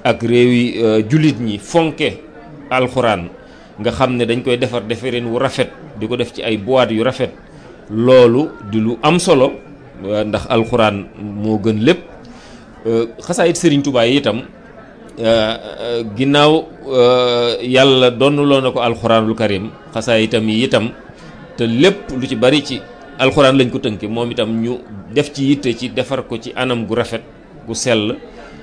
ak réewi jullit ñi fonke alxuraan nga xam ne dañ koy defar defareen wu rafet di ko def ci ay boîte yu rafet loolu di lu am solo ndax alxuraan moo gën lépp xasaayit Serigne Touba yi itam ginnaaw yàlla donnuloo na ko alxuraanul karim xasaayitam yi itam te lépp lu ci bari ci alxuraan lañ ko tënke moom itam ñu def ci yitte ci defar ko ci anam gu rafet gu sell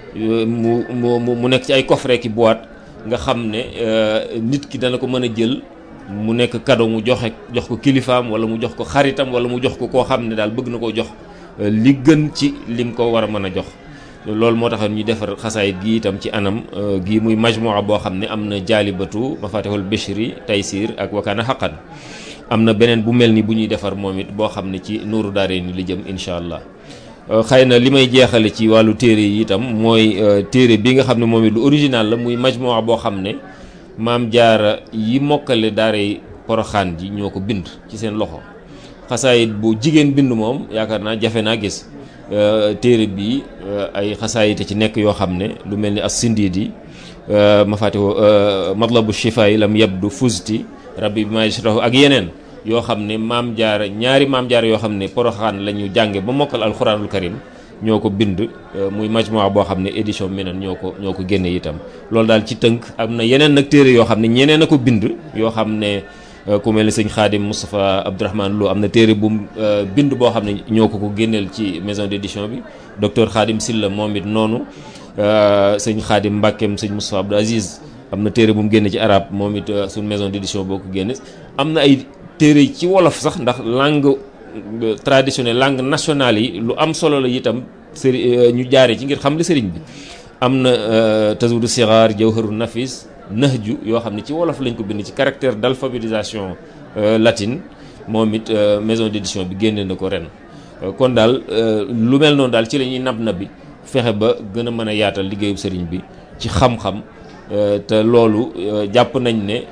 mu nekk ci ay coffret ki boîte nga xam ne nit ki dana ko mën a jël mu nekk cadeau mu jox ko kilifaam wala mu jox ko xaritam wala mu jox ko koo xam ne daal bëgg na koo jox li gën ci lim ko war a mën a jox loolu moo tax ñu defar xasaayit gi itam ci anam gi muy majmua boo xam ne am na jaalibatu mafatihul bishri taysir ak wakaana xaqan am na beneen bu mel ni bu ñuy defar moom it boo xam ne ci nuuru daare ni li jëm incha allah xëy na li may jeexale ci wàllu téere yi itam mooy téere bi nga xam ne moom it lu original la muy majmua boo xam ne maam jaara yi mokkale daare poroxaan ji ñoo ko bind ci seen loxo xasaayit bu jigéen bind moom yaakaar naa jafe naa gis téere bi ay xasaayite ci nekk yoo xam ne lu mel ni as sindiidi mafatihu matlabu shifaay lam yabdu fusti rabbi bi ma yashrahu ak yeneen yoo xam ne maam jaara ñaari maam jaara yoo xam ne poroxaan la ñu jànge ba mokkal alxuraanul karim ñoo ko bind muy majmua boo xam ne édition Minan ñoo ko génne itam loolu daal ci tënk am na yeneen nag téere yoo xam ne ñeneen a ko bind yoo xam ne ku mel ni sëñ Xaadim Moustapha Abdourahmane Lo am na téere bu bind boo xam ne ñoo ko génneel ci maison d'édition bi docteur Xaadim Silla moom it noonu sëñ Xaadim Mbàkkeem sëñ Moustapha Abdou Aziz am na téere bu mu génne ci arabe moom it suñ maison d'édition boo ko génne am na ay téere ci wolof sax ndax langue traditionnelle langue nationale yi lu am solo la itam ñu jaaree ci ngir xam li sëriñ bi am na Tazawudu Sixaar Jawharu Nafis Nahju yoo xam ne ci wolof lañ ko bind ci caractère d'alphabétisation latine moom it maison d'édition bi génne na ko ren kon daal lu mel noonu daal ci la ñuy nab bi fexe ba gën a mën a yaatal liggéeyu sëriñ bi ci xam-xam te loolu jàpp nañ ne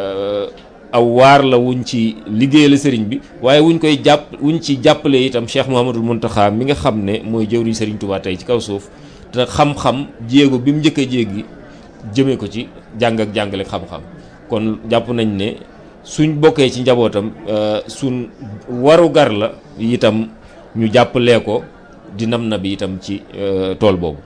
aw waar la wuñ ci liggéeyal sëriñ bi waaye wuñ ci jàppale itam Cheikh Mouhamadul Mountakha mi nga xam ne mooy jëwriñ sëriñ Touba tey ci kaw suuf te xam-xam jéego bi mu njëkk a jéggi jëmee ko ci jàng ak jàngale xam-xam kon jàpp nañ ne suñ bokkee ci njabootam suñ waru gar la itam ñu jàppalee ko di nam na bi itam ci tool boobu.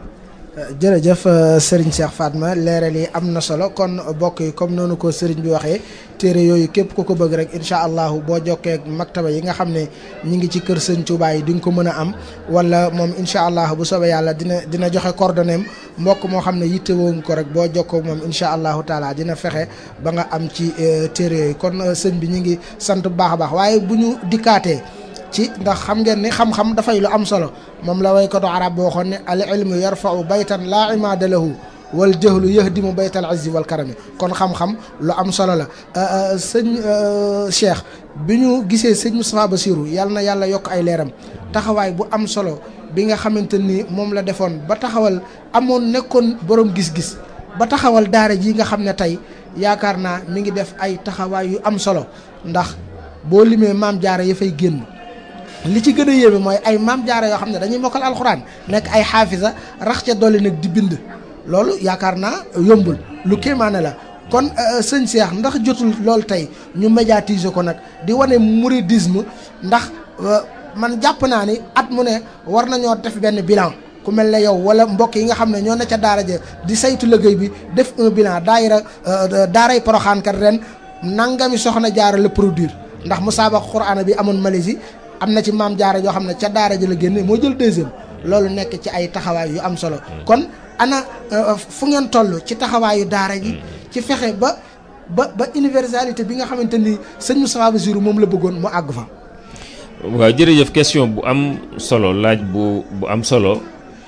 jërëjëf Serigne Cheikh Fatma leeral yi am na solo kon bokk yi comme noonu ko Serigne bi waxee téere yooyu képp ku ko bëgg rek incha allahu boo jokkee ak maktaba yi nga xam ne ñi ngi ci kër Sëñ Touba yi di nga ko mën a am wala moom incha allah bu soobee yàlla dina joxe coordonnées mbokk moo xam ne yittewoo nga ko rek boo jokkoo moom incha allahu taala dina fexe ba nga am ci téere yooyu kon sëñ bi ñu ngi sant bu baax a baax waaye bu ñu dikkaatee ci ndax xam ngeen ni xam-xam dafay lu am solo moom la waykatu arab boo waxoon ne al ilmu yarfa'u baytan laa imaada lahu wal jahlu yahdimu baytal izzi wal karami kon xam-xam lu am solo la sëñ Cheikh bi ñu gisee sëñ Moustapha Bassirou yàlla na yàlla yokk ay leeram taxawaay bu am solo bi nga xamante ni moom la defoon ba taxawal amoon nekkoon borom gis-gis ba taxawal daara ji nga xam ne tey yaakaar naa mi ngi def ay taxawaay yu am solo ndax boo limee maam jaara ya fay génn li ci gën a yéeme mooy ay maam jaara yoo xam ne dañuy mokkal alxuraan nekk ay xaafisa rax ca dolli nag di bind loolu yaakaar naa yombul lu kéemaane la kon sëñ Cheikh ndax jotul loolu tey ñu médiatiser ko nag di wane mouridisme ndax man jàpp naa ni at mu ne war nañoo def benn bilan ku mel ne yow wala mbokk yi nga xam ne ñoo ne ca daara ja di saytu liggéey bi def un bilan daaray Poroxaan kat ren nangami soxna jaara la produire ndax musaabaqa Qur'aan bi amoon Malaisie am na ci maam jaara yoo xam ne ca daara ji la génne moo jël deuxième loolu nekk ci ay taxawaay yu am solo kon ana fu ngeen toll ci taxawaayu daara ji ci fexe ba universalité bi nga xamante ni sëñ Moustapha Bassirou moom la bëggoon mu àgg fa. waaw jërëjëf question bu am solo laaj bu am solo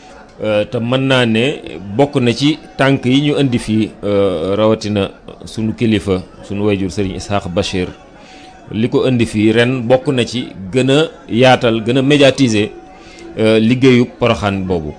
te mën naa ne bokk na ci tànk yi ñu indi fii rawatina sunu kilifa sunu wayjur Serigne Ishaq Bachir. li ko indi fii ren bokk na ci gën a yaatal gën a médiatiser liggéeyu Poroxaan boobu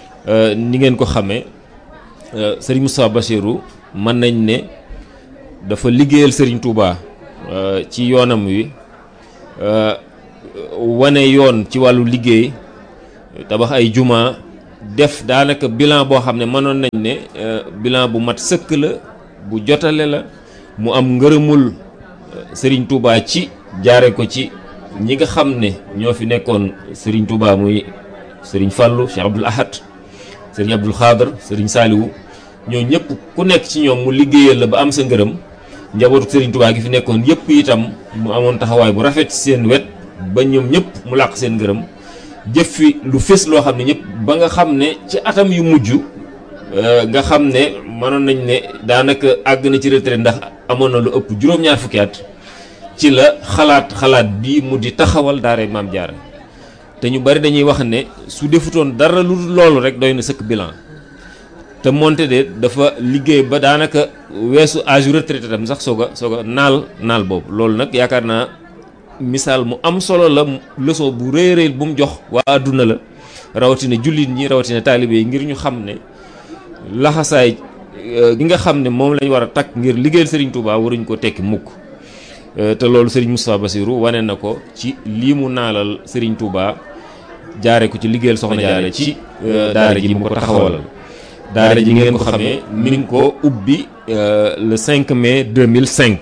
ni ngeen ko xamee Serigne Moustapha Bassirou mën nañ ne dafa liggéeyal Serigne Touba ci yoonam wi wane yoon ci wàllu liggéey tabax ay juma def daanaka bilan boo xam ne mënoon nañ ne bilan bu mat sëkk la bu jotale la mu am ngërëmul Serigne Touba ci jaare ko ci ñi nga xam ne ñoo fi nekkoon Serigne Touba muy Serigne Fallou Cheikh Abdoul Ahad Serigne Abdoul Khadr Serigne Saliou ñoo ñëpp ku nekk ci ñoom mu liggéeyal la ba am sa ngërëm njabootu Serigne Touba gi fi nekkoon yëpp itam mu amoon taxawaay bu rafet ci seen wet ba ñoom ñëpp mu làq seen ngërëm jëf fi lu fés loo xam ne ñëpp ba nga xam ne ci atam yu mujj nga xam ne mënoon nañ ne daanaka àgg na ci retraite ndax amoon na lu ëpp juróom-ñaar fukki at ci la xalaat bi mu di taxawal daara Maam Jaara te ñu bari dañuy wax ne su defutoon dara lu loolu rek doy na sëkk bilan te moonte de dafa liggéey ba daanaka weesu âge retraité tam sax soog a naal boobu loolu nag yaakaar naa misaal mu am solo la leçon bu rëy rëy bu mu jox waa àdduna la rawatina jullit ñi rawatina taalibe yi ngir ñu xam ne laxasaay gi nga xam ne moom lañ war a takk ngir liggéeyal Serigne Touba waruñ ko tekki mukk te loolu Serigne Moustapha Bassirou wane na ko ci lii mu naalal Serigne Touba jaare ko ci liggéeyal Soxna Jaara ci daara ji mu ko taxawalal daara ji ngeen ko xamee mi ngi ko ubbi le 5 mai 2005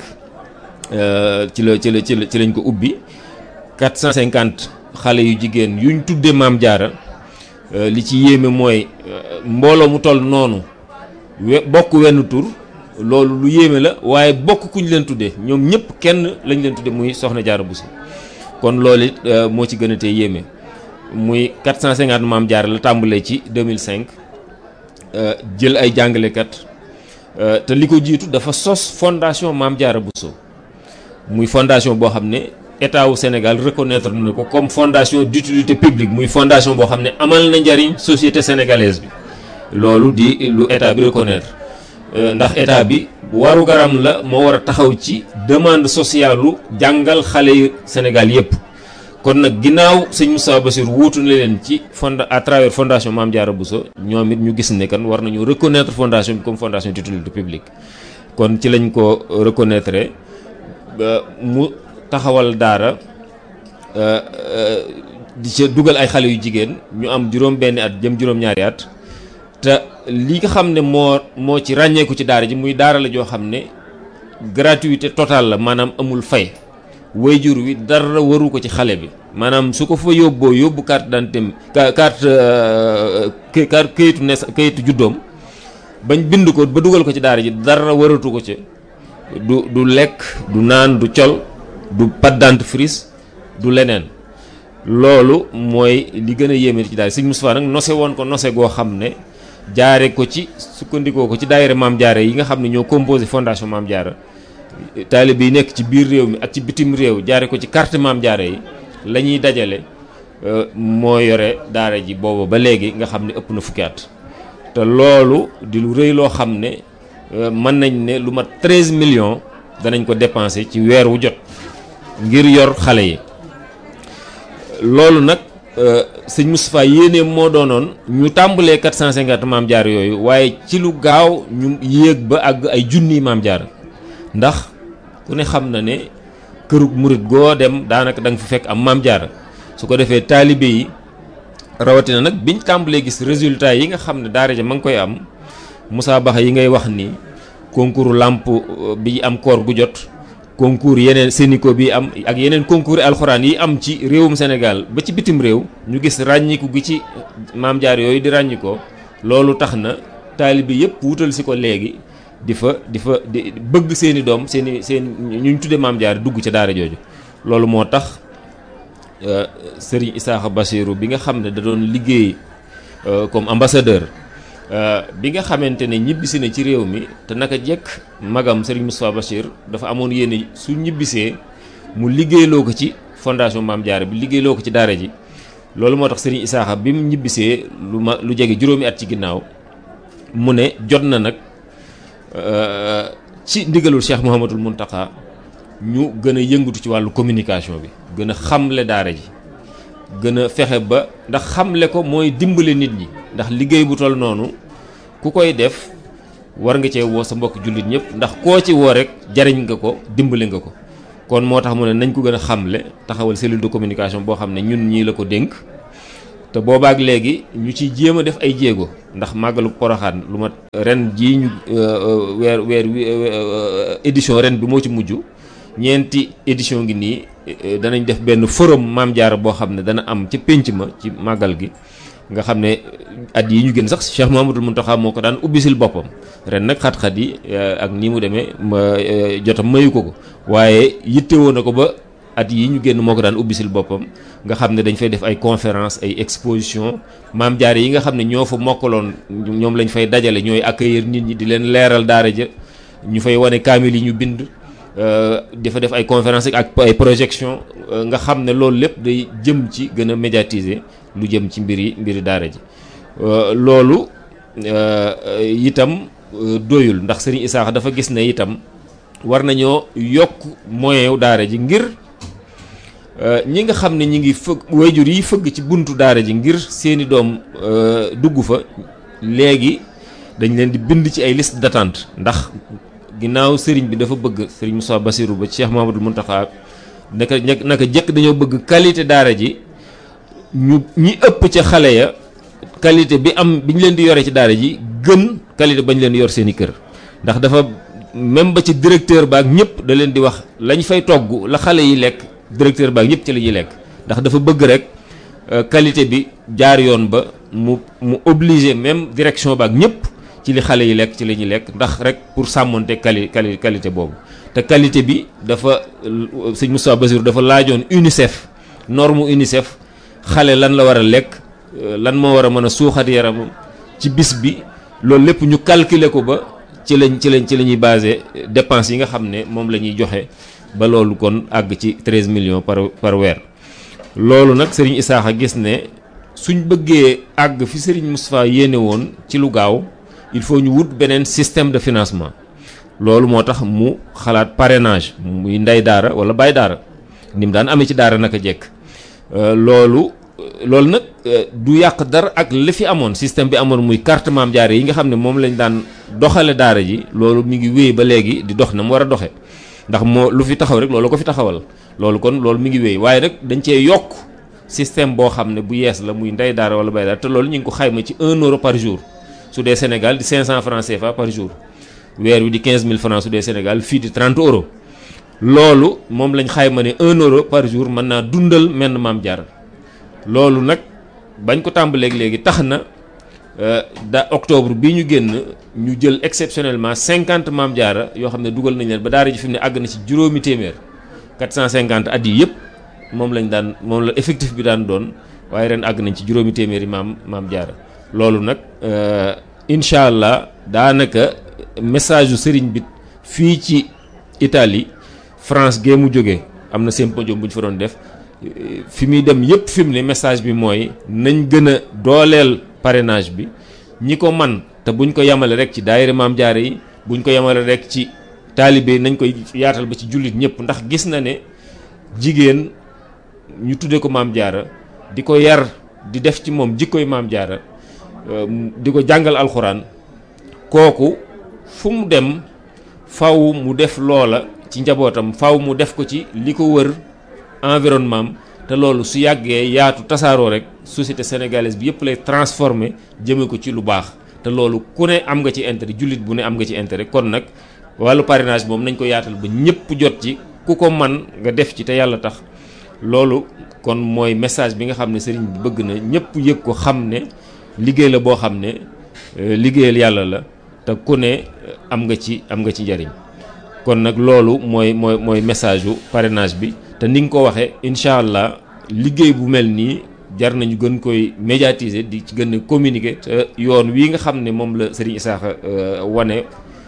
ci lañ ko ubbi 450 xale yu jigéen yuñ tuddee Maam Jaara li ci yéeme mooy mbooloo mu toll noonu bokk wenn tur loolu lu yéeme la waaye bokk kuñ leen tuddee ñoom ñëpp kenn lañ leen tuddee muy Soxna Jaara Bousso kon loolu it moo ci gën a tee yéeme muy 450 Maam Jaara la tàmbalee ci 2005 jël ay jàngalekat te li ko jiitu dafa sos fondation Maam Jaara Bousso muy fondation boo xam ne état wu Sénégal reconnaître na ko comme fondation d'utilité publique muy fondation boo xam ne amal na njariñ société sénégalaise bi loolu di lu état bi reconnaître ndax état bi waru garam la moo war a taxaw ci demande sociale lu jàngal xale yu Sénégal yépp kon nag ginnaaw sëñ Moustapha Bassirou wuutu na leen ci à travers fondation Maam Jaara Bousso ñoom it ñu gis ne kan war nañu reconnaître fondation bi comme fondation d'utilité publique kon ci lañ ko reconnaître mu taxawal daara di ca dugal ay xale yu jigéen ñu am juróom-benni at jëm juróom-ñaari at te li nga xam ne moo ci ràññeeku ci daara ji muy daara la joo xam ne gratuité totale la maanaam amul fay waajur wi dara waru ko ci xale bi maanaam su ko fa yóbbu carte d'identité carte kayitu juddoom bañ bind ko ba dugal ko ci daara ji dara waratu ko ci du lekk du naan du col du pâte dentifrice du leneen loolu mooy li gën a yéeme ci daara Sëñ Moustapha nag nose woon ko nose goo xam ne jaare ko ci sukkandikoo ko ci daayira Maam Jaara yi nga xam ne ñoo composé fondation Maam Jaara taalibe yi nekk ci biir réew mi ak ci bitim réew jaare ko ci carte Maam Jaara yi la ñuy dajale moo yore daara ji booba ba léegi nga xam ne ëpp na fukki at te loolu di lu rëy loo xam ne mën nañ ne lu mat 13 millions danañ ko dépenser ci weer wu jot ngir yor xale yi loolu nag sëñ Moustapha yéene moo doonoon ñu tàmbalee 450 Maam Jaara yooyu waaye ci lu gaaw ñu yéeg ba àgg ay junniy Maam Jaara ndax ku ne xam na ne kërug murit goo dem daanaka da nga fi fekk am Maam Jaara su ko defee taalibe yi rawatina nag biñ tàmbalee gis résultat yi nga xam ne daara ja ma ngi koy am musaabaxa yi ngay wax ni concours làmp bi am koor gu jot concours yeneen Sénico bi am ak yeneen concours alxuraan yi am ci réewum Sénégal ba ci bitim réew ñu gis ràññiku gi ci Maam Jaara yooyu di ràññikoo loolu tax na taalibe yëpp wutal si ko léegi di bëgg seeni doom seen ñu tudde Maam Jaara dugg ca daara jooju loolu moo tax Serigne Issakha Bassirou bi nga xam ne da doon liggéey comme ambassadeur bi nga xamante ne ñibbisi na ci réew mi te naka jekk magam Serigne Moustapha Bachir dafa amoon yéene su ñibbisee mu liggéeyloo ko ci fondation Maam Jaara bi liggéeyloo ko ci daara ji loolu moo tax Serigne Issakha bi mu ñibbisee lu jege juróomi at ci ginnaaw mu ne jot na nag ci ndigalul Cheikh Mouhamadoul Mountakha ñu gën a yëngatu ci wàllu communication bi gën a xamle daara ji gën a fexe ba ndax xamle ko mooy dimbale nit ñi ndax liggéey bu toll noonu ku koy def war nga cee woo sa mbokk jullit ñëpp ndax koo ci woo rek jariñ nga ko dimbale nga ko kon moo tax mu ne nañ ko gën a xamle taxawal cellule de communication boo xam ne ñun ñii la ko dénk te boobaak léegi ñu ciy jéem a def ay jéego ndax màggalu Poroxaan lu ma ren jii ñu weer édition ren bi moo ci mujj ñeenti édition ngi nii danañ def benn forum Maam Jaara boo xam ne dana am ca pénc ma ci màggal gi nga xam ne at yi ñu gën sax Cheikh Mouhamadoul Mountakha moo ko daan ubbisil boppam ren nag xat-xat yi ak ni mu demee jotam mayu ko waaye yittewoo na ko ba at yi ñu génn moo ko daan ubbisil boppam nga xam ne dañ fay def ay conférence ay exposition Maam Jaara yi nga xam ne ñoo fa mokkaloon ñoom lañ fay dajale ñooy accueillir nit ñi di leen leeral daara ja ñu fay wane kaamil yi ñu bind dafa def ay conférence ak ay projection nga xam ne loolu lépp day jëm ci gën a médiatiser lu jëm ci mbiri daara ji loolu itam doyul ndax Serigne Issakha dafa gis ne itam war nañoo yokk moyen daara ji ngir ñi nga xam ne ñi ngi fëgg waajur yi fëgg ci buntu daara ji ngir seeni doom dugg fa léegi dañ leen di bind ci ay liste d'attente ndax ginnaaw sëriñ bi dafa bëgg sëriñ Moussa Bassirou ba Cheikh Mouhamadoul Mountakha naka jëkk dañoo bëgg qualité daara ji ñi ëpp ca xale ya qualité bi ñu leen di yore ci daara ji gën qualité bañ leen yor seeni kër ndax dafa même ba ci directeur baak ñëpp da leen di wax lañ fay togg la xale yi lekk directeur baak ñëpp ci la ñuy lekk ndax dafa bëgg rek qualité bi jaar yoon ba mu obligé même direction baak ñëpp ci li xale yi lekk ci la ñuy lekk ndax rek pour sàmmonte qualité boobu te qualité bi dafa sëñ Moussa Bassirou dafa laajoon UNICEF norme UNICEF xale lan la war a lekk lan moo war a mën a suuxat yaramam ci bis bi loolu lépp ñu calculer ko ba ci la ñuy basé dépenses yi nga xam ne moom la ñuy joxe ba loolu kon àgg ci 13 millions par weer loolu nag Serigne Issakha gis ne suñ bëggee àgg fi Serigne Moustapha yéene woon ci lu gaaw il faut ñu wut beneen système de financement loolu moo tax mu xalaat parrainage muy ndey daara wala baay daara ni mu daan amee ci daara naka jekk loolu nag du yàq dara ak li fi amoon système bi amoon muy carte Maam Jaara yi nga xam ne moom lañ daan doxale daara ji loolu mi ngi wéy ba léegi di dox na mu war a doxe ndax moo lu fi taxaw rek loolu ko fi taxawal loolu mi ngi wéy waaye nag dañ cee yokk système boo xam ne bu yees la muy ndey daara wala baay daara te loolu ñu ngi ko xayma ci 1 euro par jour su dee Sénégal di 500 francs CFA par jour weer wi di 15000 francs su dee Sénégal fii di 30 euros loolu moom lañ xayma ne 1 euro par jour mën naa dundal menn Maam Jaara loolu nag bañ ko tàmbaleeg léegi tax na octobre bii ñu génn ñu jël exceptionnellement 50 Maam Jaara yoo xam ne dugal nañ leen ba daara ji fi mu ne àgg na ci juróomi téeméer 450 at yi yëpp moom la effectif bi daan doon waaye ren àgg nañ ci juróomi téeméeri Maam Jaara loolu nag incha allah daanaka message yu sëriñ bi fii ci Italie France gee mu jógee am na symposium bu ñu fa doon def fi muy dem yëpp fi mu ne message bi mooy nañ gën a dooleel parrainage bi ñi ko man te buñ ko yemale rek ci daayira Maam Jaara yi buñ ko yemale rek ci taalibe nañ koy yaatal ba ci jullit ñëpp ndax gis na ne jigéen ñu tudde ko Maam Jaara di ko yar di def ci moom jikkoy Maam Jaara di ko jàngal alxuraan kooku fu mu dem faw mu def loola ci njabootam faw mu def ko ci li ko wër environnement te loolu su yàggee yaatu tasaaroo rek société sénégalaise bi yëpp lay transformer jëme ko ci lu baax te loolu ku ne am nga ci intérêt jullit bu ne am nga ci intérêt kon nag wàllu parrainage moom nañ ko yaatal ba ñëpp jot ci ku ko man nga def ci te yàlla tax loolu kon mooy message bi nga xam ne sëriñ bi bëgg na ñëpp yëg ko xam ne liggéey la boo xam ne liggéeyal yàlla la te ku ne am nga ci njariñ kon nag loolu mooy message u parrainage bi te ni nga ko waxee incha allah liggéey bu mel nii jar nañu gën koy médiatiser di ci gën a communiquer te yoon wii nga xam ne moom la Serigne Issakha wane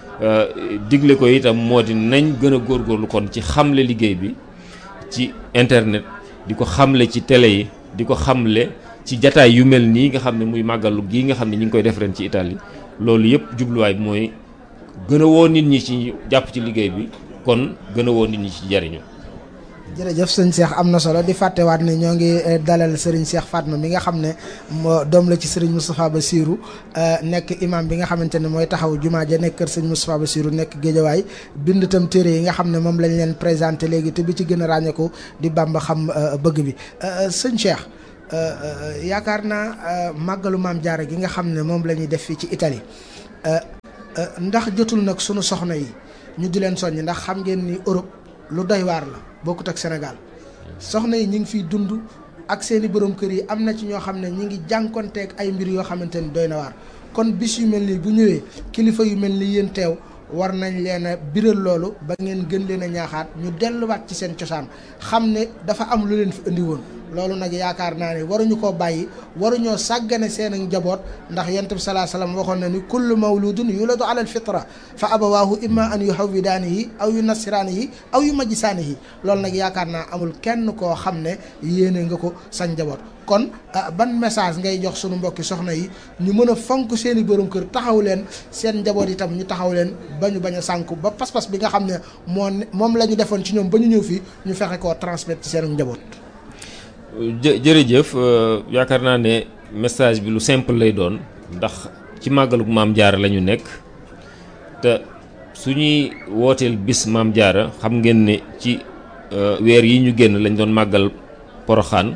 digle ko itam moo di nañ gën a góorgóorlu kon ci xamle liggéey bi ci internet di ko xamle ci télé yi di ko xamle ci jataay yu mel nii nga xam ne muy màggalu gii nga xam ne ñu ngi koy def ren ci Italie loolu yëpp jubluwaay bi mooy gën a woo nit ñi ci jàpp ci liggéey bi kon gën a woo nit ñi ci jariñu jërëjëf sëñ Cheikh am na solo di fàttewaat ne ñoo ngi dalal Serigne Cheikh Fatma mi nga xam ne doom la ci Serigne Moustapha Bassirou nekk imam bi nga xamante ne mooy taxaw jumaa ja nekk kër Serigne Moustapha Bassirou nekk Géejawaay bind itam téere yi nga xam ne moom lañ leen présenté léegi te bi ci gën a ràññeeku di Bamba xam bëgg bi sëñ Cheikh yaakaar naa màggalu maam jaara gi nga xam ne moom la ñuy def fii ci Italie ndax jotul nag sunu soxna yi ñu di leen soññ, ndax xam ngeen ni Europe lu doy waar la bokkut ak Sénégal. soxna yi ñu ngi fiy dund ak seeni borom kër yi, am na ci ñoo xam ne ñi ngi jànkonteeg ay mbir yoo xamante ni doy na waar. kon bis yu mel nii bu ñëwee kilifa yu mel ni yéen teew war nañ leen a biral loolu ba ngeen gën leen a ñaaxaat ñu delluwaat ci seen cosaan, xam ne dafa am lu leen fi indi woon. loolu nag yaakaar naa ne waruñu koo bàyyi, waruñoo sàggane seen ak njaboot, ndax yonent bi salaa salaam waxoon na ni kullu mawludun yuladu ala alfitra fa abawaahu imma an yuhawwidaanihi aw yunassiraanihi aw yumajjisaanihi. loolu nag yaakaar naa amul kenn koo xam ne yéene nga ko sa njaboot. kon ban message ngay jox sunu mbokki soxna yi ñu mën a fonk seen i borom kër, taxaw leen seen njaboot itam ñu taxaw leen ba ñu bañ a sànku, ba pas-pas bi nga xam ne moom la ñu defoon ci ñoom ba ñu ñëw fii ñu fexe koo transmettre ci seen njaboot. jërëjëf, yaakaar naa ne message bi lu simple lay doon, ndax ci màggalu maam jaara la ñu nekk te suñuy wooteel bis maam jaara xam ngeen ne ci weer yi ñu génn lañ doon màggal Poroxaan.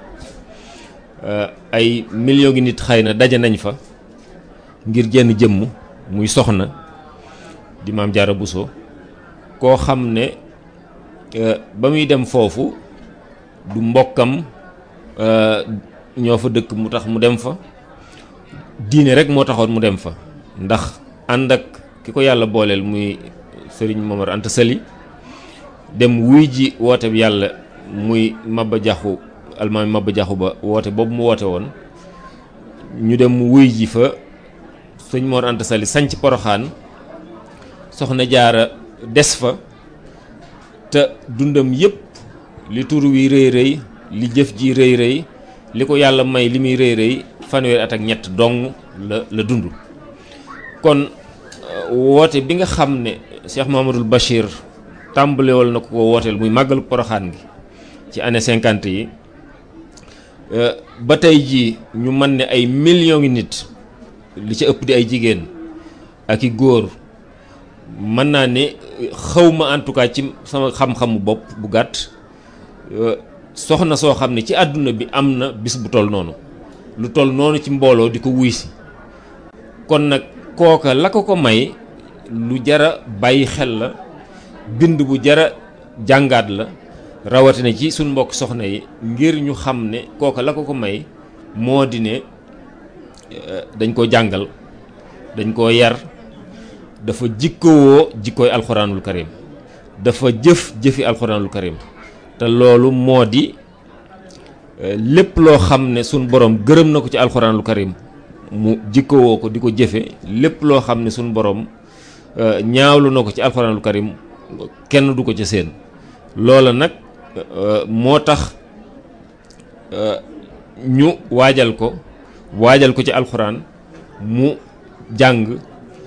ay millions ngi nit xëy na daje nañ fa ngir jenn jëmm muy soxna di maam Jaara Buso, koo xam ne ba muy dem foofu du mbokkam ñoo fa dëkk mu tax mu dem fa, diine rek moo taxoon mu dem fa, ndax ànd ak ki ko yàlla booleel muy Sëriñ Momar Anta Sali dem wuy ji woote bi yàlla muy Maba Jaxu almaami Maba Jaxu Ba woote boobu mu woote woon, ñu dem wuy ji fa sëñ Mor Anta Sali sanc Poroxaan, soxna Jaara des fa te dundam yépp li tur wi rëy rëy, li jëf ji rëy rëy, li ko yàlla may li muy rëy rëy, fanweeri at ak ñett dong la dund. kon woote bi nga xam ne Cheikh Mouhamadoul Bachir tàmbalewal na ko wooteel muy màggalu Poroxaan gi ci année 50 yi, ba tey jii ñu mën ne ay millions ngi nit, li ci ëpp di ay jigéen ak i góor, mën naa ne xawma en tout cas ci sama xam-xamu bopp bu gàtt, soxna soo xam ne ci àdduna bi am na bis bu toll noonu, lu toll noonu ci mbooloo di ko wuy si. kon nag kooka la ko may lu jara bàyyi xel la, bind bu jara jàngaat la, rawatina ci suñ mbokk soxna yi, ngir ñu xam ne kooka la ko may moo di ne dañ ko jàngal, dañ koo yar, dafa jikkowoo jikkooy alxuraanul karim, dafa jëfi alxuraanul karim, te loolu moo di lépp loo xam ne suñ borom gërëm na ko ci alxuraanul karim mu jikkowoo ko di ko jëfe, lépp loo xam ne suñ borom ñaawlu na ko ci alxuraanul karim kenn du ko ca seen. loola nag moo tax ñu waajal ko ci alxuraan, mu jàng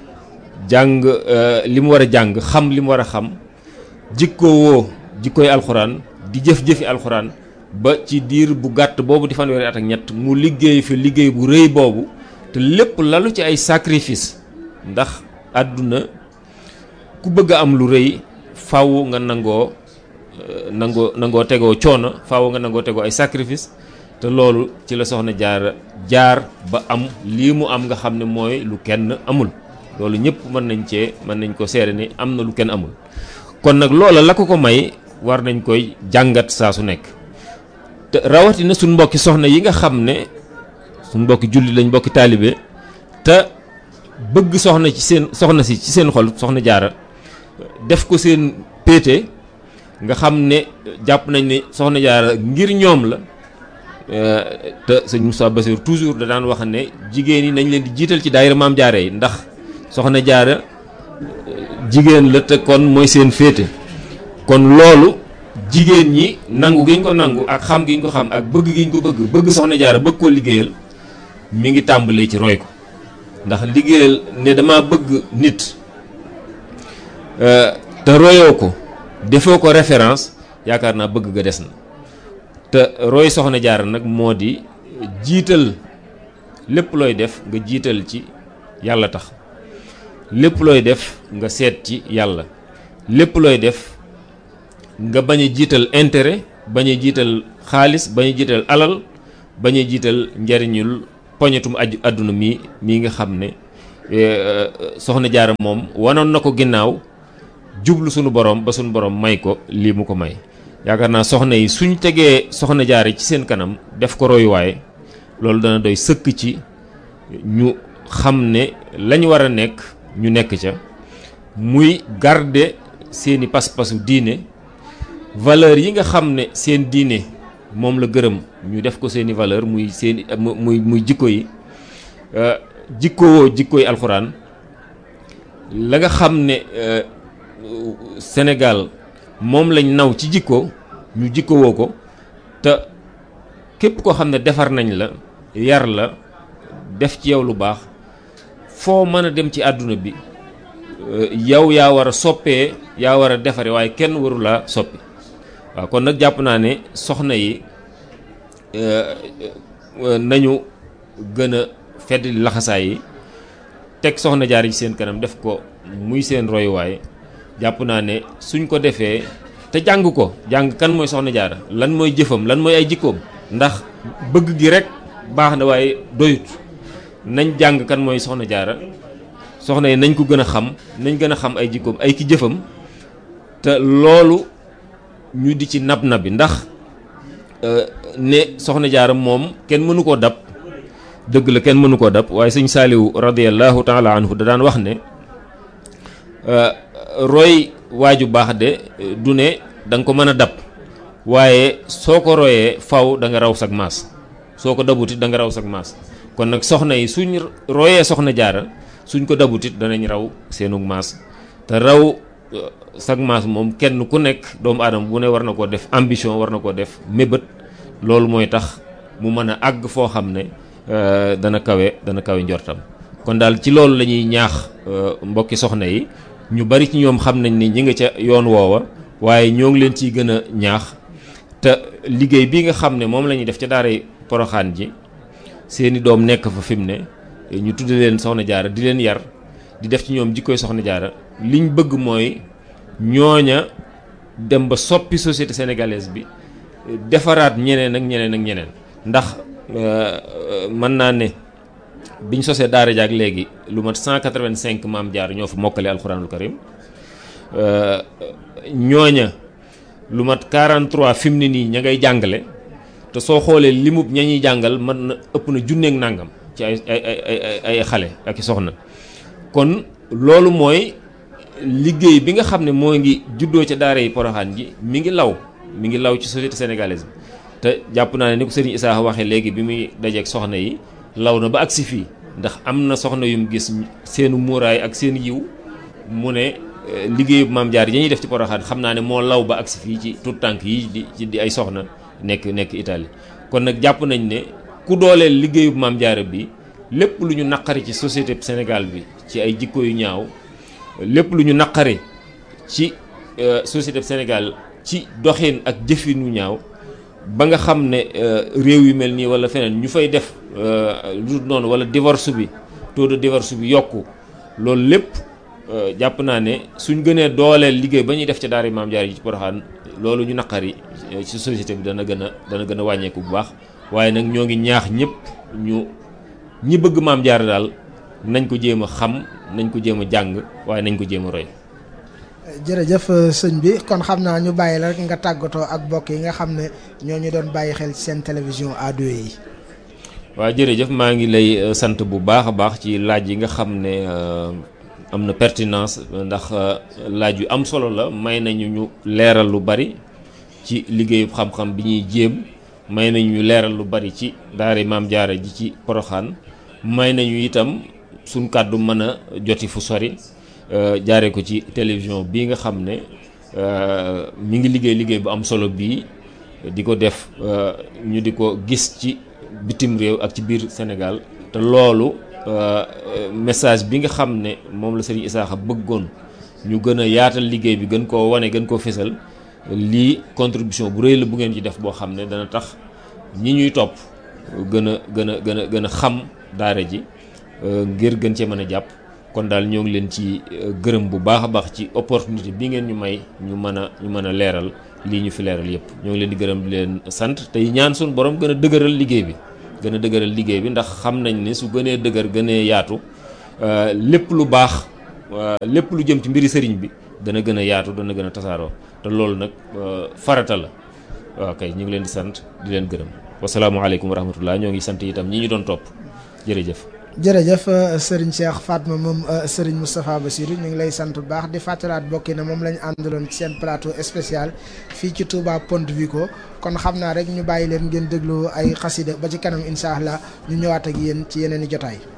li mu war a jàng, xam li mu war a xam, jikkowoo jikkooy alxuraan, di jëf-jëfi alxuraan, ba ci diir bu gàtt boobu di fanweeri at ak ñett mu liggéey fi liggéey bu rëy boobu, te lépp lalu ci ay sacrifice, ndax àdduna ku bëgg a am lu rëy faaw nga nangoo tegoo coono, faaw nga nangoo tegoo ay sacrifice, te loolu ci la soxna Jaara jaar ba am lii mu am nga xam ne mooy lu kenn amul. loolu ñëpp mën nañ ko seere ni am na lu kenn amul. kon nag loola la ko may war nañ koy jàngat saa su nekk, te rawatina suñ mbokki soxna yi nga xam ne suñ mbokki julli lañ, mbokki taalibe, te bëgg soxna si ci seen xol, soxna Jaara def ko seen péete, nga xam ne jàpp nañ ne soxna Jaara ngir ñoom la. te sëñ Moussa Bassir toujours da daan wax ne jigéen yi nañ leen di jiital ci daayira maam Jaara yi, ndax soxna Jaara jigéen la te kon mooy seen féete. kon loolu jigéen ñi nangu giñ ko nangu ak xam giñ ko xam ak bëgg giñ ko bëgg soxna Jaara bëgg koo liggéeyal, mi ngi tàmbalee ci roy ko. ndax liggéeyal ne dama bëgg nit te royoo ko, defoo ko référence, yaakaar naa bëgg ga des na. te roy soxna Jaara nag moo di jiital lépp looy def nga jiital ci yàlla tax, lépp looy def nga seet ci yàlla, lépp looy def nga bañ a jiital intérêt, bañ a jiital xaalis, bañ a jiital alal, bañ a jiital njariñul poñetum àdduna mii nga xam ne soxna jaara moom wanoon na ko ginnaaw jublu sunu borom ba sunu borom may ko lii mu ko may. yaakaar naa soxna yi suñ tegee soxna jaara ci seen kanam def ko royuwaay loolu dana doy sëkk ci ñu xam ne lañ war a nekk ñu nekk ca muy garder seeni pas-pasu diine valeur yi nga xam ne seen diine moom la gërëm ñu def ko seeni valeur muy seeni muy jikko yi jikkoy alxuraan la nga xam ne Sénégal moom lañ naw ci jikko ñu jikkowoo ko te képp koo xam ne defar nañ la yar la def ci yow lu baax foo mën a dem ci àdduna bi yow yaa war a soppee yaa war a defare waaye kenn waru laa soppi waaw kon nag jàpp naa ne soxna yi nañu gën a fedd laxasaay yi teg soxna jaar ci seen kanam def ko muy seen royuwaay jàpp naa ne suñ ko defee te jàng ko jàng kan mooy soxna jaara lan mooy jëfam lan mooy ay jikkoom ndax bëgg gi rek baax na waaye doyut nañ jàng kan mooy soxna jaara soxna yi nañ ko gën a xam nañ gën a xam ay jikkoom ay ki jëfam te loolu ñu di ci nab nabi ndax ne soxna jaara moom kenn mënu koo dab dëgg la kenn mënu koo dab waaye sëñ Saaliwu radiyallahu taala anhu da daan wax ne roy waaju baax de du ne da nga ko mën a dab waaye soo ko royee faw da nga raw sag maas soo ko dabutit da nga raw sag maas kon nag soxna yi suñ royee soxna jaara suñ ko dabutit danañ raw seenug maas te raw sag maas moom kenn ku nekk doomu aadama bu ne war na koo def ambition war na koo def mébét loolu mooy tax mu mën a àgg foo xam ne dana kawe njortam kon daal ci loolu la ñuy ñaax mbokki soxna yi ñu bari ci ñoom xam nañ ni ñi nga ca yoon woowa waaye ñoo ngi leen ciy gën a ñaax te liggéey bi nga xam ne moom la ñuy def ca daaray Poroxaan ji seeni doom nekk fa fi mu ne ñu tudde leen soxna jaara di leen yar di def ci ñoom jikkoy soxna jaara liñ bëgg mooy ñooña dem ba soppi société sénégalaise bi defaraat ñeneen ak ñeneen ak ñeneen ndax mën naa ne biñ sosee daara jaak léegi lu mat 185 maam jaar ñoo fa mokkale alxuraanul karim ñooña lu mat 43 fi mu ne nii ña ngay jàngale te soo xoolee limub ña ñuy jàngal mën na ëpp na junneeg nàngam ci ay xale ak i soxna kon loolu mooy liggéey bi nga xam ne moo ngi juddoo ca daara yi Poroxaan ji mi ngi law ci société sénégalaise bi te jàpp naa ne ni ko sëriñ Issa waxee léegi bi muy dajeek soxna yi law na ba agsi fii ndax am na soxna yum gis seenu muuraay ak seen yiw mu ne liggéeyu maam jaar yi ñuy def ci Poroxaan xam naa ne moo law ba agsi fii ci tout tànk yi di ay soxna nekk Italie kon nag jàpp nañ ne ku dooleel liggéeyu maam jaara bi lépp lu ñu naqari ci société Sénégal bi ci ay jikko yu ñaaw lépp lu ñu naqari ci société Sénégal ci doxin ak jëfin yu ñaaw ba nga xam ne réew yu mel nii wala feneen ñu fay def lu noonu wala divorce bi taux de divorce bi yokku loolu lépp jàpp naa ne suñ gënee dooleel liggéey ba ñuy def ca daara maam jaar yi ci Poroxaan loolu ñu naqari ci société bi dana gën a wàññeeku bu baax waaye nag ñoo ngi ñaax ñëpp ñi bëgg maam jaar daal nañ ko jéem a xam nañ ko jéem a jàng waaye nañ ko jéem a roy. jërëjëf sëñ bi kon xam naa ñu bàyyi la rek nga tàggatoo ak mbokk yi nga xam ne ñoo ñu doon bàyyi xel ci seen télévision A2 yi. waaw jërëjëf maa ngi lay sant bu baax a baax ci laaj yi nga xam ne am na pertinence ndax laaj yu am solo la may nañu ñu leeral lu bari ci liggéeyu xam-xam bi ñuy jéem may nañu ñu leeral lu bari ci daara maam jaara ji ci Poroxaan may nañu itam suñ kàddu mën a joti fu sori jaare ko ci télévision bii nga xam ne mi ngi liggéey bu am solo bii di ko def ñu di ko gis ci bitim réew ak ci biir Sénégal te loolu message bi nga xam ne moom la Serigne Issakha bëggoon ñu gën a yaatal liggéey bi gën koo wane gën koo fésal lii contribution bu rëy la bu ngeen ci def boo xam ne dana tax ñi ñuy topp gën a xam daara ji ngir gën cee mën a jàpp kon daal ñoo ngi leen ci gërëm bu baax a baax ci opportunité bi ngeen ñu may ñu mën a leeral lii ñu fi leeral yëpp. ñoo ngi leen di gërëm di leen sant tey ñaan suñu borom gën a dëgëral liggéey bi ndax xam nañ ne su gënee dëgër gënee yaatu lépp lu baax lépp lu jëm ci mbiri sëriñ bi dana gën a yaatu dana gën a tasaaroo te loolu nag farata la waaw kay ñu ngi leen di sant di leen gërëm wasalaamualeykum wa rahmatullah ñoo ngi sant itam ñi ñu doon topp jërëjëf. jërëjëf Serigne Cheikh Fatma moom Serigne Moustapha Bassirou ñu ngi lay sant bu baax di fàttalaat bokki na moom lañu àndaloon ci seen plateau spécial fii ci Touba Ponte Vico kon xam naa rek ñu bàyyi leen ngeen déglu ay xasida ba ci kanam incha allah ñu ñëwaat ak yéen ci yeneen i jotaay.